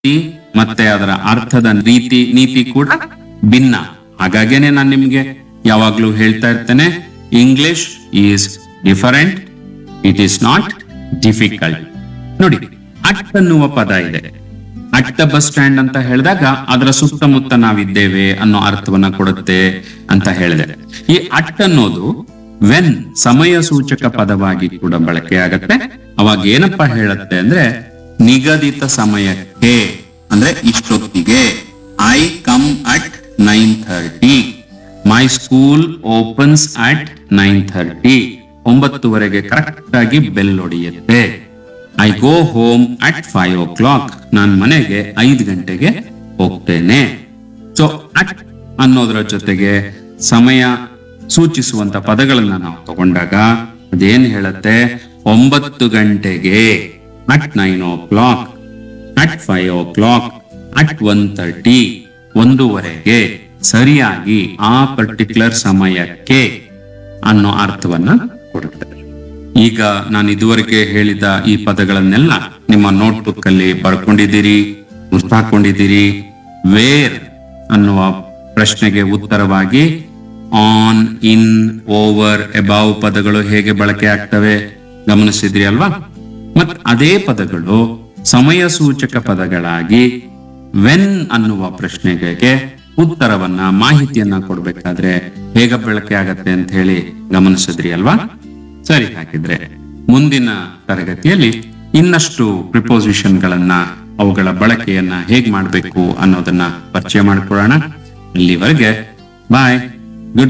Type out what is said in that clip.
ರೀತಿ ಮತ್ತೆ ಅದರ ಅರ್ಥದ ನೀತಿ ಕೂಡ ಭಿನ್ನ. ಹಾಗಾಗೇನೆ ನಾನು ನಿಮ್ಗೆ ಯಾವಾಗ್ಲೂ ಹೇಳ್ತಾ ಇರ್ತೇನೆ, English is different, it is not difficult. ನೋಡಿ, ಅಟ್ ಅನ್ನುವ ಪದ ಇದೆ. ಅಟ್ ದ ಬಸ್ ಸ್ಟ್ಯಾಂಡ್ ಅಂತ ಹೇಳಿದಾಗ ಅದರ ಸುತ್ತಮುತ್ತ ನಾವಿದ್ದೇವೆ ಅನ್ನೋ ಅರ್ಥವನ್ನ ಕೊಡುತ್ತೆ ಅಂತ ಹೇಳಿದೆ. ಈ ಅಟ್ ಅನ್ನೋದು ವೆನ್ ಸಮಯ ಸೂಚಕ ಪದವಾಗಿ ಕೂಡ ಬಳಕೆ ಆಗತ್ತೆ. ಅವಾಗ ಏನಪ್ಪಾ ಹೇಳುತ್ತೆ ಅಂದ್ರೆ, ನಿಗದಿತ ಸಮಯಕ್ಕೆ, ಅಂದ್ರೆ ಇಷ್ಟೊತ್ತಿಗೆ. I come at 9:30, my school opens at 9:30. 9:30 correct ಆಗಿ bell ಹೊಡೆಯುತ್ತೆ. I go home at 5 o'clock, ನಾನು ಮನೆಗೆ 5 ಗಂಟೆಗೆ ಹೋಗ್ತೇನೆ. ಸೊ ಅಟ್ ಅನ್ನೋದ್ರ ಜೊತೆಗೆ ಸಮಯ ಸೂಚಿಸುವಂತ ಪದಗಳನ್ನ ನಾವು ತಗೊಂಡಾಗ ಅದೇನ್ ಹೇಳುತ್ತೆ, 9 ಗಂಟೆಗೆ, at 9 o'clock, at 5 o'clock, at 1:30, 1:00 ಸರಿಯಾಗಿ ಆ ಪರ್ಟಿಕ್ಯುಲರ್ ಸಮಯಕ್ಕೆ ಅನ್ನೋ ಅರ್ಥವನ್ನ ಕೊಡುತ್ತೆ. ಈಗ ನಾನು ಇದುವರೆಗೆ ಹೇಳಿದ ಈ ಪದಗಳನ್ನೆಲ್ಲ ನಿಮ್ಮ ನೋಟ್ಬುಕ್ ಅಲ್ಲಿ ಬರ್ಕೊಂಡಿದ್ದೀರಿ, ಗುರ್ತಾಕೊಂಡಿದ್ದೀರಿ. ವೇರ್ ಅನ್ನುವ ಪ್ರಶ್ನೆಗೆ ಉತ್ತರವಾಗಿ ಆನ್, ಇನ್, ಓವರ್, ಎಬೌವ್ ಪದಗಳು ಹೇಗೆ ಬಳಕೆ ಆಗ್ತವೆ ಗಮನಿಸಿದ್ರಿ ಅಲ್ವಾ? ಮತ್ ಅದೇ ಪದಗಳು ಸಮಯ ಸೂಚಕ ಪದಗಳಾಗಿ ವೆನ್ ಅನ್ನುವ ಪ್ರಶ್ನೆಗೆ ಉತ್ತರವನ್ನ, ಮಾಹಿತಿಯನ್ನ ಕೊಡ್ಬೇಕಾದ್ರೆ ಹೇಗೆ ಬಳಕೆ ಆಗತ್ತೆ ಅಂತ ಹೇಳಿ ಗಮನಿಸಿದ್ರಿ ಅಲ್ವಾ? ಸರಿ, ಹಾಗಿದ್ರೆ ಮುಂದಿನ ತರಗತಿಯಲ್ಲಿ ಇನ್ನಷ್ಟು ಪ್ರಿಪೋಸಿಷನ್ ಗಳನ್ನ, ಅವುಗಳ ಬಳಕೆಯನ್ನ ಹೇಗ್ ಮಾಡ್ಬೇಕು ಅನ್ನೋದನ್ನ ಪರಿಚಯ ಮಾಡ್ಕೊಳ್ಳೋಣ. ಇಲ್ಲಿವರೆಗೆ ಬಾಯ್.